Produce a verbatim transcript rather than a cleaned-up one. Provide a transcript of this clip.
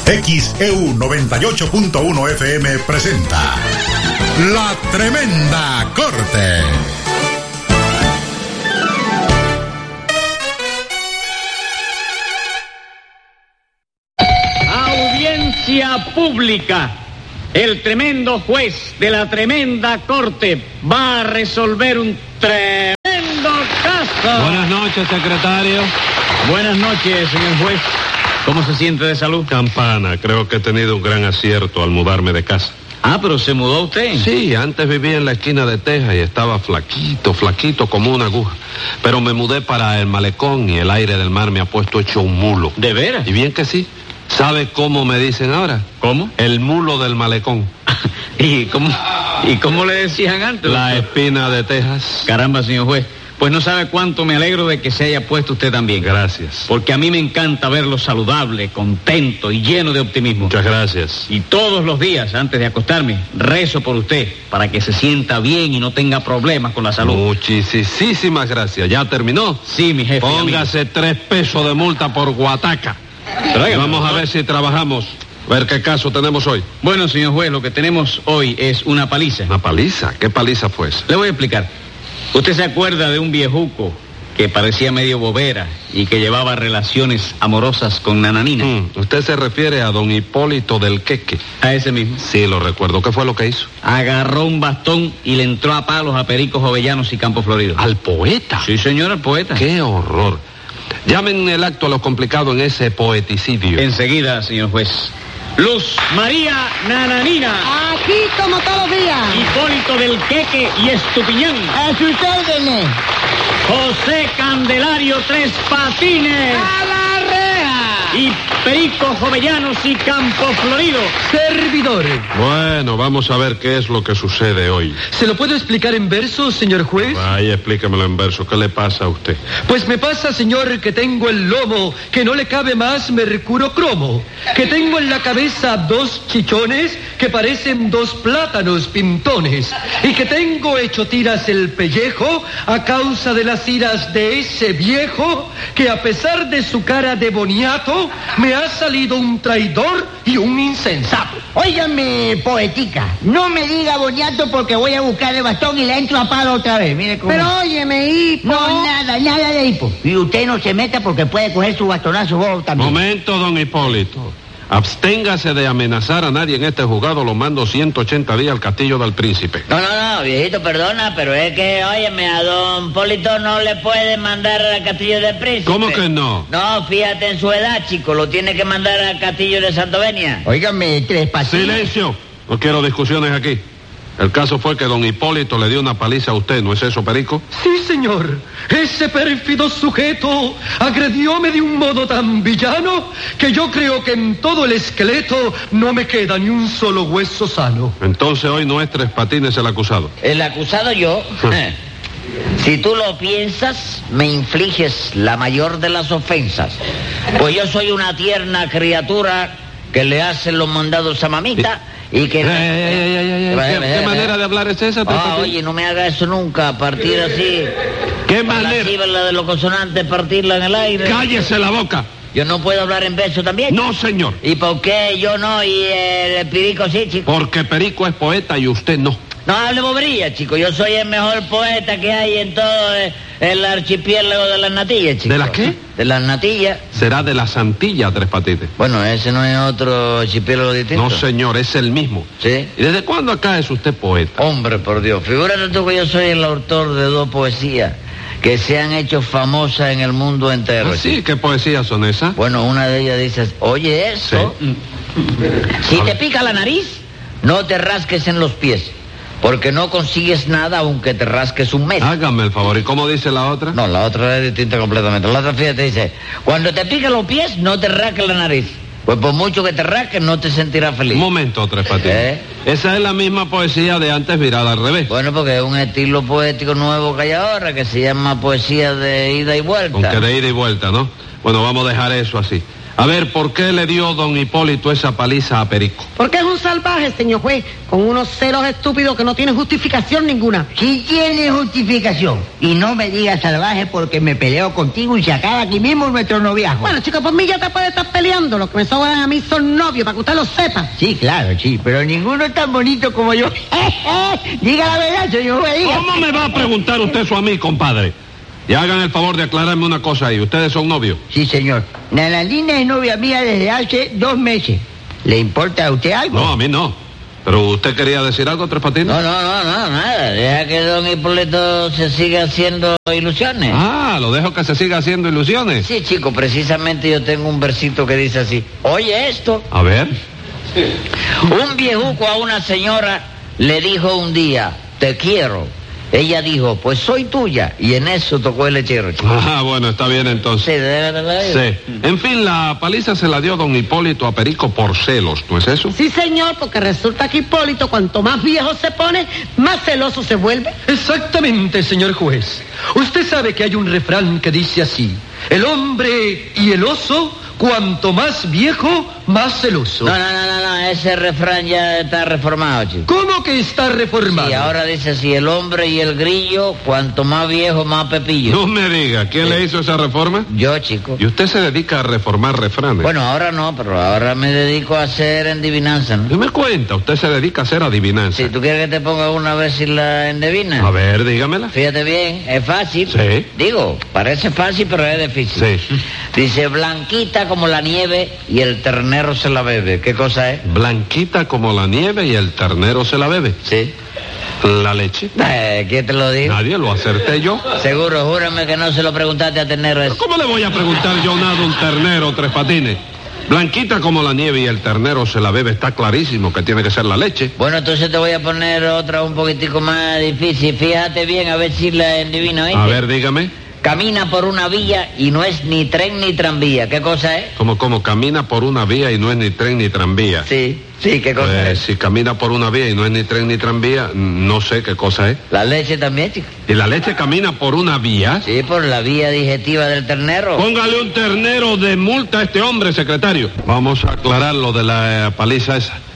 X E U noventa y ocho punto uno F M presenta La Tremenda Corte. Audiencia pública. El tremendo juez de la tremenda corte va a resolver un tremendo caso. Buenas noches, secretario. Buenas noches, señor juez. ¿Cómo se siente de salud? Campana, creo que he tenido un gran acierto al mudarme de casa. Ah, pero ¿se mudó usted? Sí, antes vivía en la esquina de Texas y estaba flaquito, flaquito como una aguja. Pero me mudé para el malecón y el aire del mar me ha puesto hecho un mulo. ¿De veras? Y bien que sí. ¿Sabe cómo me dicen ahora? ¿Cómo? El mulo del malecón. ¿Y cómo, ¿Y cómo le decían antes? La espina de Texas. Caramba, señor juez. Pues no sabe cuánto me alegro de que se haya puesto usted también. Gracias. Porque a mí me encanta verlo saludable, contento y lleno de optimismo. Muchas gracias. Y todos los días, antes de acostarme, rezo por usted, para que se sienta bien y no tenga problemas con la salud. Muchísimas gracias. ¿Ya terminó? Sí, mi jefe. Póngase amigo. tres pesos de multa por guataca. Tráigame, Vamos a ver si trabajamos. A ver qué caso tenemos hoy. Bueno, señor juez, lo que tenemos hoy es una paliza. ¿Una paliza? ¿Qué paliza fue esa? Le voy a explicar. ¿Usted se acuerda de un viejuco que parecía medio bobera y que llevaba relaciones amorosas con Nananina? Mm, ¿Usted se refiere a don Hipólito del Queque? A ese mismo. Sí, lo recuerdo. ¿Qué fue lo que hizo? Agarró un bastón y le entró a palos a Perico Jovellanos y Campo Florido. ¿Al poeta? Sí, señor, al poeta. ¡Qué horror! Llamen el acto a lo complicado en ese poeticidio. Enseguida, señor juez. Luz María Nananina. Aquí como todos los días. Hipólito del Queque y Estupiñán. A sus órdenes. José Candelario Tres Patines. A la reja. Y Perico Jovellanos y Campo Florido. Servidores. Bueno, vamos a ver qué es lo que sucede hoy. ¿Se lo puedo explicar en verso, señor juez? Vaya, explíquemelo en verso. ¿Qué le pasa a usted? Pues me pasa, señor, que tengo el lomo, que no le cabe más mercurio cromo. Que tengo en la cabeza dos chichones que parecen dos plátanos pintones. Y que tengo hecho tiras el pellejo a causa de las iras de ese viejo que a pesar de su cara de boniato me ha salido un traidor y un insensato. Óigame, poetica, no me diga boniato porque voy a buscar el bastón y le entro a palo otra vez. Mire cómo. Pero óyeme, hipo. No, nada, nada de hipo. Y usted no se meta porque puede coger su bastonazo vos también. Momento, don Hipólito. Absténgase de amenazar a nadie en este juzgado. Lo mando ciento ochenta días al castillo del príncipe. No, no, no, viejito, perdona, pero es que, óyeme, a don Polito no le puede mandar al castillo del príncipe. ¿Cómo que no? No, fíjate en su edad, chico, lo tiene que mandar al castillo de Santovenia. Óigame, Tres Patines. Silencio. No quiero discusiones aquí. El caso fue que don Hipólito le dio una paliza a usted, ¿no es eso, Perico? Sí, señor. Ese pérfido sujeto agredióme de un modo tan villano que yo creo que en todo el esqueleto no me queda ni un solo hueso sano. Entonces hoy no es Tres Patines el acusado. El acusado yo. Si tú lo piensas, me infliges la mayor de las ofensas. Pues yo soy una tierna criatura que le hacen los mandados a mamita. Y que... Eh, eh, eh, eh, eh, ¿Qué, ¿Qué manera de hablar es esa? Ah, oye, no me haga eso nunca, partir así. ¿Qué manera? La la de los consonantes, partirla en el aire. ¡Cállese la boca! ¿Yo no puedo hablar en verso también? No, señor. ¿Y por qué yo no y el Perico sí, chico? Porque Perico es poeta y usted no. No hable bobería, chico. Yo soy el mejor poeta que hay en todo el archipiélago de las natillas, chico. ¿De las qué? De las natillas. Será de la Santilla, Tres Patines. Bueno, ese no es otro archipiélago distinto. No, señor, es el mismo. ¿Sí? ¿Y desde cuándo acá es usted poeta? Hombre, por Dios. Figúrate tú que yo soy el autor de dos poesías que se han hecho famosas en el mundo entero. ¿Ah, sí? ¿Qué poesías son esas? Bueno, una de ellas dice, oye eso, sí. Si te pica la nariz, no te rasques en los pies. Porque no consigues nada aunque te rasques un mes. Hágame el favor. ¿Y cómo dice la otra? No, la otra es distinta completamente. La otra, fíjate, dice, cuando te pican los pies, no te rasques la nariz. Pues por mucho que te rasques, no te sentirás feliz. Un momento, Tres Patines. ¿Eh? Esa es la misma poesía de antes virada al revés. Bueno, porque es un estilo poético nuevo que hay ahora, que se llama poesía de ida y vuelta. Aunque de ida y vuelta, ¿no? Bueno, vamos a dejar eso así. A ver, ¿por qué le dio don Hipólito esa paliza a Perico? Porque es un salvaje, señor juez, con unos celos estúpidos que no tienen justificación ninguna. Sí tiene justificación. Y no me digas salvaje porque me peleo contigo y se acaba aquí mismo nuestro noviazgo. Bueno, chicos, por mí ya te puede estar peleando. Los que me sobran a mí son novios, para que usted lo sepa. Sí, claro, sí, pero ninguno es tan bonito como yo. Diga la verdad, señor juez, diga. ¿Cómo me va a preguntar usted eso a mí, compadre? Y hagan el favor de aclararme una cosa ahí. ¿Ustedes son novios? Sí, señor. Nananina es novia mía desde hace dos meses. ¿Le importa a usted algo? No, a mí no. ¿Pero usted quería decir algo, Tres Patines? No, no, no, no, nada. Deja que don Hipólito se siga haciendo ilusiones. Ah, lo dejo que se siga haciendo ilusiones. Sí, chico, precisamente yo tengo un versito que dice así. Oye esto. A ver. Un viejuco a una señora le dijo un día, te quiero. Ella dijo, pues soy tuya. Y en eso tocó el lechero, chico. Ah, bueno, está bien entonces. Sí, de verdad. Sí. En fin, la paliza se la dio don Hipólito a Perico por celos, ¿no es eso? Sí, señor, porque resulta que Hipólito, cuanto más viejo se pone, más celoso se vuelve. Exactamente, señor juez. Usted sabe que hay un refrán que dice así: el hombre y el oso, cuanto más viejo, más celoso. No, no, no, no, no, ese refrán ya está reformado, chico. ¿Cómo que está reformado? Sí, ahora dice así, el hombre y el grillo, cuanto más viejo, más pepillo. No me diga, ¿quién Sí. le hizo esa reforma? Yo, chico. Y usted se dedica a reformar refranes. Bueno, ahora no, pero ahora me dedico a hacer endivinanza, ¿no? ¿Qué me cuenta? Usted se dedica a hacer adivinanza. Si tú quieres que te ponga una vez si la endivina. A ver, dígamela. Fíjate bien, es fácil. Sí. Digo, parece fácil, pero es difícil. Sí. Dice, blanquita como la nieve y el ternero se la bebe. ¿Qué cosa es? Blanquita como la nieve y el ternero se la bebe. Sí. La leche. Eh, ¿Quién te lo dijo? Nadie, lo acerté yo. Seguro, júrame que no se lo preguntaste a ternero eso. ¿Cómo le voy a preguntar yo nada a un ternero, Tres Patines? Blanquita como la nieve y el ternero se la bebe, está clarísimo que tiene que ser la leche. Bueno, entonces te voy a poner otra un poquitico más difícil. Fíjate bien a ver si la endivino, ¿eh? A ver, dígame. Camina por una vía y no es ni tren ni tranvía. ¿Qué cosa es? Como, como camina por una vía y no es ni tren ni tranvía. Sí, sí, ¿qué cosa Pues es? si camina por una vía y no es ni tren ni tranvía, no sé qué cosa es. La leche también, chico. ¿Y la leche camina por una vía? Sí, por la vía digestiva del ternero. Póngale un ternero de multa a este hombre, secretario. Vamos a aclarar lo de la eh, paliza esa.